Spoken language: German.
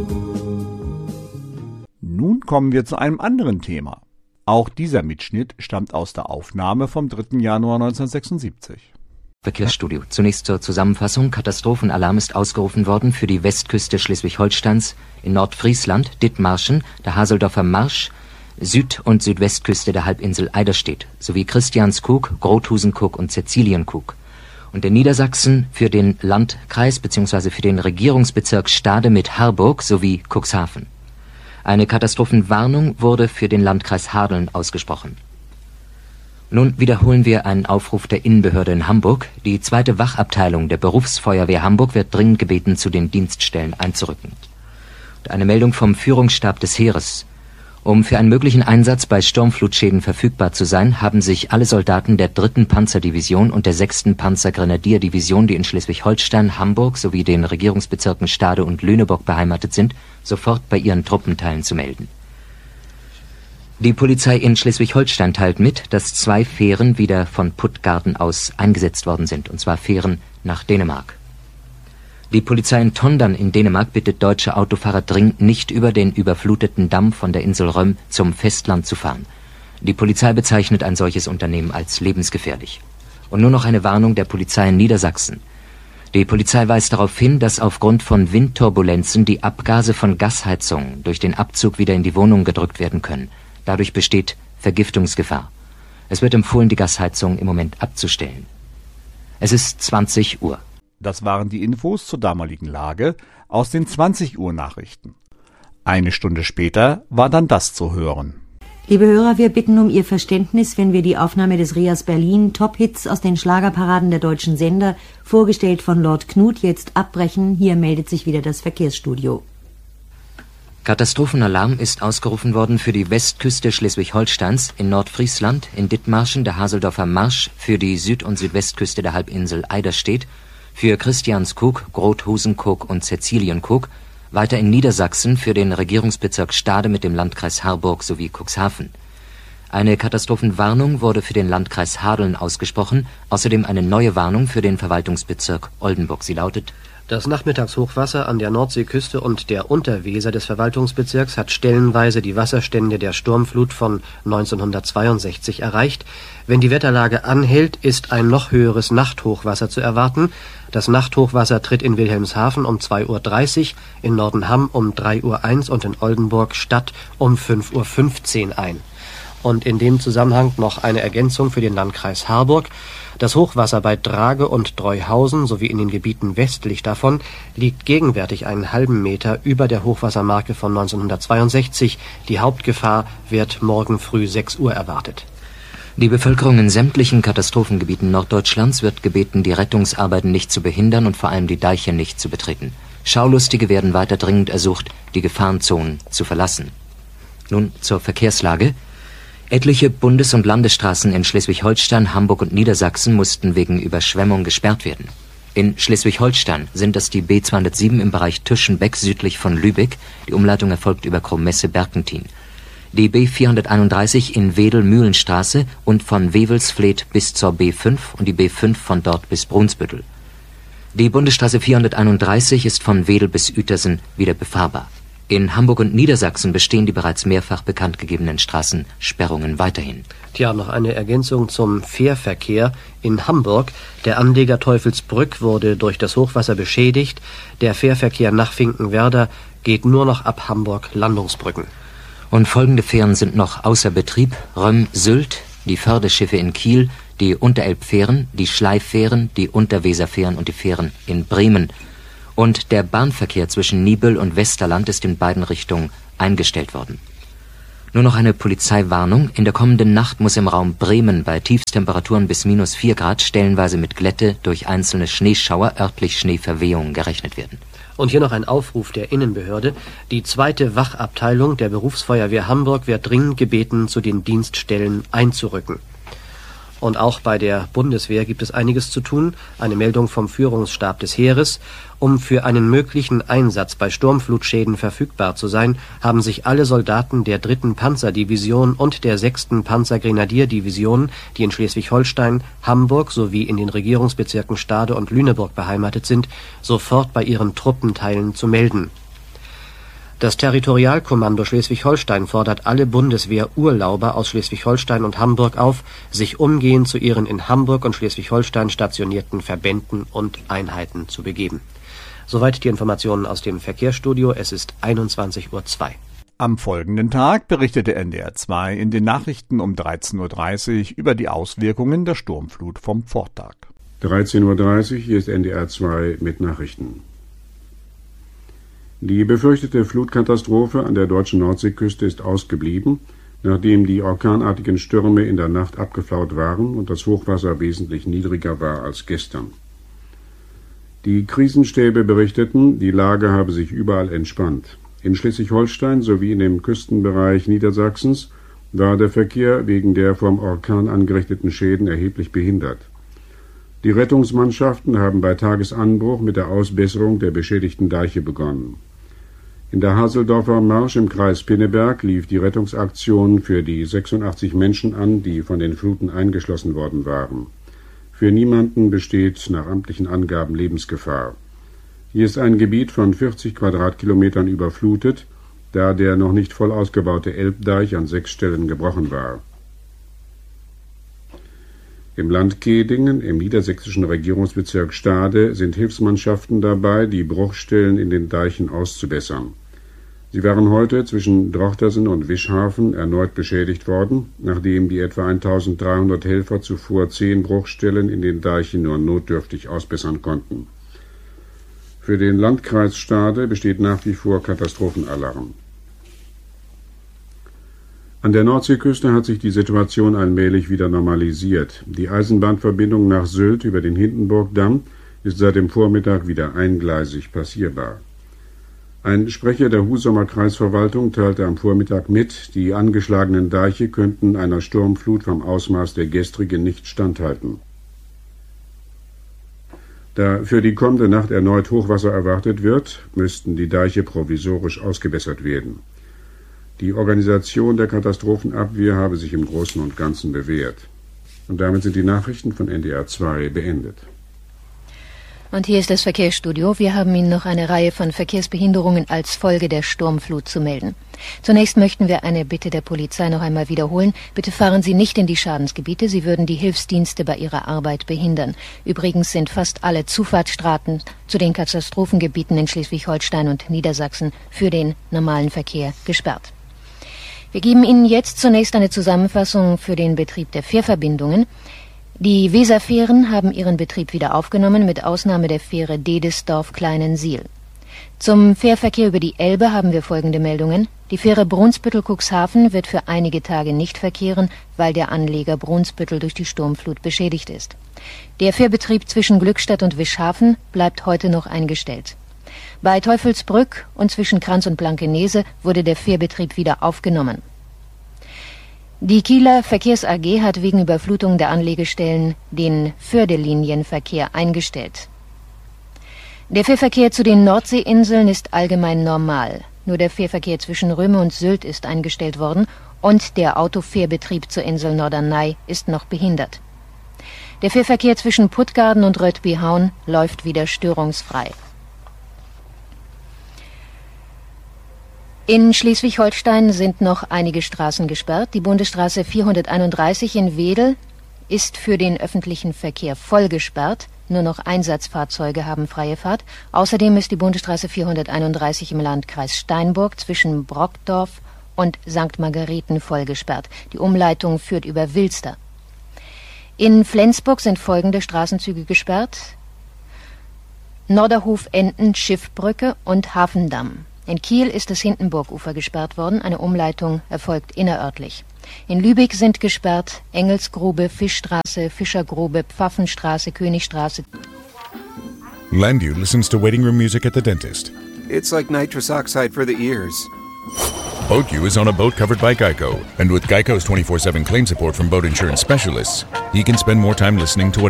Nun kommen wir zu einem anderen Thema. Auch dieser Mitschnitt stammt aus der Aufnahme vom 3. Januar 1976. Verkehrsstudio. Zunächst zur Zusammenfassung. Katastrophenalarm ist ausgerufen worden für die Westküste Schleswig-Holsteins, in Nordfriesland, Dithmarschen, der Haseldorfer Marsch, Süd- und Südwestküste der Halbinsel Eiderstedt sowie Christianskog, Grothusenkog und Cäcilienkog. Und in Niedersachsen für den Landkreis bzw. für den Regierungsbezirk Stade mit Harburg sowie Cuxhaven. Eine Katastrophenwarnung wurde für den Landkreis Hadeln ausgesprochen. Nun wiederholen wir einen Aufruf der Innenbehörde in Hamburg. Die 2. Wachabteilung der Berufsfeuerwehr Hamburg wird dringend gebeten, zu den Dienststellen einzurücken. Und eine Meldung vom Führungsstab des Heeres. Um für einen möglichen Einsatz bei Sturmflutschäden verfügbar zu sein, haben sich alle Soldaten der 3. Panzerdivision und der 6. Panzergrenadierdivision, die in Schleswig-Holstein, Hamburg sowie den Regierungsbezirken Stade und Lüneburg beheimatet sind, sofort bei ihren Truppenteilen zu melden. Die Polizei in Schleswig-Holstein teilt mit, dass 2 Fähren wieder von Puttgarden aus eingesetzt worden sind, und zwar Fähren nach Dänemark. Die Polizei in Tondern in Dänemark bittet deutsche Autofahrer dringend, nicht über den überfluteten Damm von der Insel Röm zum Festland zu fahren. Die Polizei bezeichnet ein solches Unternehmen als lebensgefährlich. Und nur noch eine Warnung der Polizei in Niedersachsen. Die Polizei weist darauf hin, dass aufgrund von Windturbulenzen die Abgase von Gasheizungen durch den Abzug wieder in die Wohnung gedrückt werden können. Dadurch besteht Vergiftungsgefahr. Es wird empfohlen, die Gasheizung im Moment abzustellen. Es ist 20 Uhr. Das waren die Infos zur damaligen Lage aus den 20 Uhr Nachrichten. Eine Stunde später war dann das zu hören. Liebe Hörer, wir bitten um Ihr Verständnis, wenn wir die Aufnahme des RIAS Berlin Top-Hits aus den Schlagerparaden der deutschen Sender, vorgestellt von Lord Knut, jetzt abbrechen. Hier meldet sich wieder das Verkehrsstudio. Katastrophenalarm ist ausgerufen worden für die Westküste Schleswig-Holsteins, in Nordfriesland, in Dithmarschen, der Haseldorfer Marsch, für die Süd- und Südwestküste der Halbinsel Eiderstedt, für Christianskog, Grothusenkog und Cäcilienkog, weiter in Niedersachsen für den Regierungsbezirk Stade mit dem Landkreis Harburg sowie Cuxhaven. Eine Katastrophenwarnung wurde für den Landkreis Hadeln ausgesprochen, außerdem eine neue Warnung für den Verwaltungsbezirk Oldenburg. Sie lautet: Das Nachmittagshochwasser an der Nordseeküste und der Unterweser des Verwaltungsbezirks hat stellenweise die Wasserstände der Sturmflut von 1962 erreicht. Wenn die Wetterlage anhält, ist ein noch höheres Nachthochwasser zu erwarten. Das Nachthochwasser tritt in Wilhelmshaven um 2:30 Uhr, in Nordenham um 3:01 Uhr und in Oldenburg Stadt um 5:15 Uhr ein. Und in dem Zusammenhang noch eine Ergänzung für den Landkreis Harburg. Das Hochwasser bei Drage und Dreuhausen sowie in den Gebieten westlich davon liegt gegenwärtig einen halben Meter über der Hochwassermarke von 1962. Die Hauptgefahr wird morgen früh 6 Uhr erwartet. Die Bevölkerung in sämtlichen Katastrophengebieten Norddeutschlands wird gebeten, die Rettungsarbeiten nicht zu behindern und vor allem die Deiche nicht zu betreten. Schaulustige werden weiter dringend ersucht, die Gefahrenzonen zu verlassen. Nun zur Verkehrslage. Etliche Bundes- und Landesstraßen in Schleswig-Holstein, Hamburg und Niedersachsen mussten wegen Überschwemmung gesperrt werden. In Schleswig-Holstein sind das die B207 im Bereich Tüschenbeck südlich von Lübeck. Die Umleitung erfolgt über Krummesse-Berkentin. Die B431 in Wedel-Mühlenstraße und von Wewelsfleth bis zur B5 und die B5 von dort bis Brunsbüttel. Die Bundesstraße 431 ist von Wedel bis Uetersen wieder befahrbar. In Hamburg und Niedersachsen bestehen die bereits mehrfach bekannt gegebenen Straßensperrungen weiterhin. Tja, noch eine Ergänzung zum Fährverkehr in Hamburg. Der Anleger Teufelsbrück wurde durch das Hochwasser beschädigt. Der Fährverkehr nach Finkenwerder geht nur noch ab Hamburg-Landungsbrücken. Und folgende Fähren sind noch außer Betrieb: Röm-Sylt, die Förderschiffe in Kiel, die Unterelbfähren, die Schleiffähren, die Unterweserfähren und die Fähren in Bremen. Und der Bahnverkehr zwischen Nibel und Westerland ist in beiden Richtungen eingestellt worden. Nur noch eine Polizeiwarnung. In der kommenden Nacht muss im Raum Bremen bei Tiefstemperaturen bis -4 Grad stellenweise mit Glätte durch einzelne Schneeschauer, örtlich Schneeverwehungen gerechnet werden. Und hier noch ein Aufruf der Innenbehörde. Die 2. Wachabteilung der Berufsfeuerwehr Hamburg wird dringend gebeten, zu den Dienststellen einzurücken. Und auch bei der Bundeswehr gibt es einiges zu tun. Eine Meldung vom Führungsstab des Heeres. Um für einen möglichen Einsatz bei Sturmflutschäden verfügbar zu sein, haben sich alle Soldaten der 3. Panzerdivision und der 6. Panzergrenadierdivision, die in Schleswig-Holstein, Hamburg sowie in den Regierungsbezirken Stade und Lüneburg beheimatet sind, sofort bei ihren Truppenteilen zu melden. Das Territorialkommando Schleswig-Holstein fordert alle Bundeswehr-Urlauber aus Schleswig-Holstein und Hamburg auf, sich umgehend zu ihren in Hamburg und Schleswig-Holstein stationierten Verbänden und Einheiten zu begeben. Soweit die Informationen aus dem Verkehrsstudio. Es ist 21:02 Uhr. Am folgenden Tag berichtete NDR 2 in den Nachrichten um 13:30 Uhr über die Auswirkungen der Sturmflut vom Vortag. 13:30 Uhr, hier ist NDR 2 mit Nachrichten. Die befürchtete Flutkatastrophe an der deutschen Nordseeküste ist ausgeblieben, nachdem die orkanartigen Stürme in der Nacht abgeflaut waren und das Hochwasser wesentlich niedriger war als gestern. Die Krisenstäbe berichteten, die Lage habe sich überall entspannt. In Schleswig-Holstein sowie in dem Küstenbereich Niedersachsens war der Verkehr wegen der vom Orkan angerichteten Schäden erheblich behindert. Die Rettungsmannschaften haben bei Tagesanbruch mit der Ausbesserung der beschädigten Deiche begonnen. In der Haseldorfer Marsch im Kreis Pinneberg lief die Rettungsaktion für die 86 Menschen an, die von den Fluten eingeschlossen worden waren. Für niemanden besteht nach amtlichen Angaben Lebensgefahr. Hier ist ein Gebiet von 40 Quadratkilometern überflutet, da der noch nicht voll ausgebaute Elbdeich an 6 Stellen gebrochen war. Im Land Kehdingen, im niedersächsischen Regierungsbezirk Stade, sind Hilfsmannschaften dabei, die Bruchstellen in den Deichen auszubessern. Sie waren heute zwischen Drochtersen und Wischhafen erneut beschädigt worden, nachdem die etwa 1300 Helfer zuvor 10 Bruchstellen in den Deichen nur notdürftig ausbessern konnten. Für den Landkreis Stade besteht nach wie vor Katastrophenalarm. An der Nordseeküste hat sich die Situation allmählich wieder normalisiert. Die Eisenbahnverbindung nach Sylt über den Hindenburgdamm ist seit dem Vormittag wieder eingleisig passierbar. Ein Sprecher der Husumer Kreisverwaltung teilte am Vormittag mit, die angeschlagenen Deiche könnten einer Sturmflut vom Ausmaß der gestrigen nicht standhalten. Da für die kommende Nacht erneut Hochwasser erwartet wird, müssten die Deiche provisorisch ausgebessert werden. Die Organisation der Katastrophenabwehr habe sich im Großen und Ganzen bewährt. Und damit sind die Nachrichten von NDR 2 beendet. Und hier ist das Verkehrsstudio. Wir haben Ihnen noch eine Reihe von Verkehrsbehinderungen als Folge der Sturmflut zu melden. Zunächst möchten wir eine Bitte der Polizei noch einmal wiederholen. Bitte fahren Sie nicht in die Schadensgebiete. Sie würden die Hilfsdienste bei ihrer Arbeit behindern. Übrigens sind fast alle Zufahrtsstraßen zu den Katastrophengebieten in Schleswig-Holstein und Niedersachsen für den normalen Verkehr gesperrt. Wir geben Ihnen jetzt zunächst eine Zusammenfassung für den Betrieb der Fährverbindungen. Die Weserfähren haben ihren Betrieb wieder aufgenommen, mit Ausnahme der Fähre Dedesdorf-Kleinensiel. Zum Fährverkehr über die Elbe haben wir folgende Meldungen. Die Fähre Brunsbüttel-Cuxhaven wird für einige Tage nicht verkehren, weil der Anleger Brunsbüttel durch die Sturmflut beschädigt ist. Der Fährbetrieb zwischen Glückstadt und Wischhafen bleibt heute noch eingestellt. Bei Teufelsbrück und zwischen Kranz und Blankenese wurde der Fährbetrieb wieder aufgenommen. Die Kieler Verkehrs AG hat wegen Überflutung der Anlegestellen den Fördelinienverkehr eingestellt. Der Fährverkehr zu den Nordseeinseln ist allgemein normal. Nur der Fährverkehr zwischen Röme und Sylt ist eingestellt worden und der Autofährbetrieb zur Insel Norderney ist noch behindert. Der Fährverkehr zwischen Puttgarden und Rötbyhaun läuft wieder störungsfrei. In Schleswig-Holstein sind noch einige Straßen gesperrt. Die Bundesstraße 431 in Wedel ist für den öffentlichen Verkehr voll gesperrt. Nur noch Einsatzfahrzeuge haben freie Fahrt. Außerdem ist die Bundesstraße 431 im Landkreis Steinburg zwischen Brockdorf und St. Margareten voll gesperrt. Die Umleitung führt über Wilster. In Flensburg sind folgende Straßenzüge gesperrt: Norderhof-Enden, Schiffbrücke und Hafendamm. In Kiel ist das Hindenburgufer gesperrt worden. Eine Umleitung erfolgt innerörtlich. In Lübeck sind gesperrt Engelsgrube, Fischstraße, Fischergrube, Pfaffenstraße, Königstraße. Landu listens to waiting room music at the dentist. It's like nitrous oxide for the ears. BoatU is on a boat covered by Geico. And with Geico's 24/7 claim support from boat insurance specialists, he can spend more time listening to what